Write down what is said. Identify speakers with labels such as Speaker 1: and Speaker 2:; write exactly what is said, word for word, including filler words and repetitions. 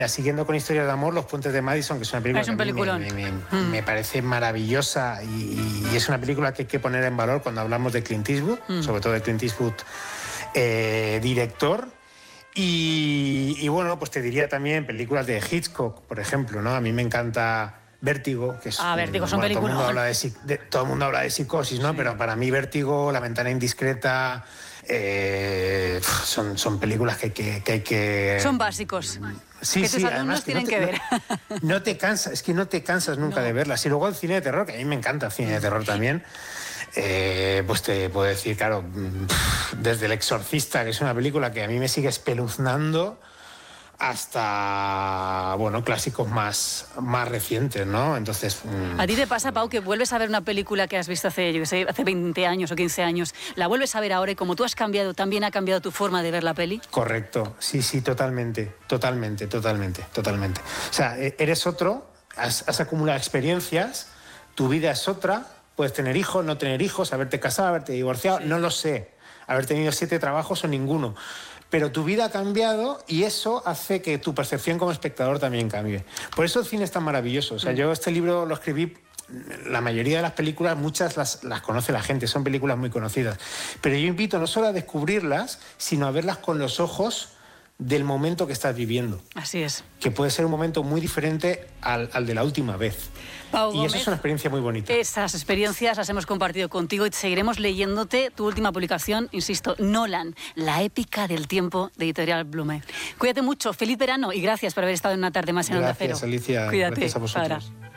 Speaker 1: Siguiendo con Historias de Amor, Los Puentes de Madison, que es una película
Speaker 2: es un
Speaker 1: que a mí
Speaker 2: peliculón.
Speaker 1: me, me, me,
Speaker 2: mm.
Speaker 1: me parece maravillosa y, y es una película que hay que poner en valor cuando hablamos de Clint Eastwood, mm. sobre todo de Clint Eastwood, eh, director. Y, y bueno, pues te diría también películas de Hitchcock, por ejemplo, ¿no? A mí me encanta Vértigo, que es...
Speaker 2: Ah, Vértigo, son
Speaker 1: bueno,
Speaker 2: películas.
Speaker 1: Todo el mundo habla de, de, todo el mundo habla de psicosis, ¿no? Sí. Pero para mí Vértigo, La Ventana Indiscreta... Eh, son, son películas que, que, que hay que...
Speaker 2: Son básicos.
Speaker 1: Sí,
Speaker 2: que tus
Speaker 1: sí,
Speaker 2: alumnos
Speaker 1: además,
Speaker 2: tienen
Speaker 1: que,
Speaker 2: no
Speaker 1: te,
Speaker 2: que ver.
Speaker 1: No, no te cansas, es que no te cansas nunca no. de verlas. Y luego el cine de terror, que a mí me encanta el cine de terror también, eh, pues te puedo decir, claro, desde El Exorcista, que es una película que a mí me sigue espeluznando, hasta, bueno, clásicos más, más recientes, ¿no? Entonces... Mmm...
Speaker 2: ¿A ti te pasa, Pau, que vuelves a ver una película que has visto hace, yo que sé, hace veinte años o quince años, la vuelves a ver ahora y como tú has cambiado, también ha cambiado tu forma de ver la peli?
Speaker 1: Correcto, sí, sí, totalmente, totalmente, totalmente, totalmente. O sea, eres otro, has, has acumulado experiencias, tu vida es otra, puedes tener hijos, no tener hijos, haberte casado, haberte divorciado, sí. No lo sé, haber tenido siete trabajos o ninguno. Pero tu vida ha cambiado y eso hace que tu percepción como espectador también cambie. Por eso el cine es tan maravilloso. O sea, yo este libro lo escribí, la mayoría de las películas, muchas las, las conoce la gente, son películas muy conocidas. Pero yo invito no solo a descubrirlas, sino a verlas con los ojos del momento que estás viviendo.
Speaker 2: Así es.
Speaker 1: Que puede ser un momento muy diferente al, al de la última vez.
Speaker 2: Pau
Speaker 1: y
Speaker 2: Gómez,
Speaker 1: eso es una experiencia muy bonita.
Speaker 2: Esas experiencias las hemos compartido contigo y seguiremos leyéndote tu última publicación, insisto, Nolan, la épica del tiempo, de Editorial Blume. Cuídate mucho, feliz verano y gracias por haber estado en una tarde más en Onda Cero.
Speaker 1: Gracias, Alicia.
Speaker 2: Cuídate.
Speaker 1: Gracias a vosotros.
Speaker 2: Ahora.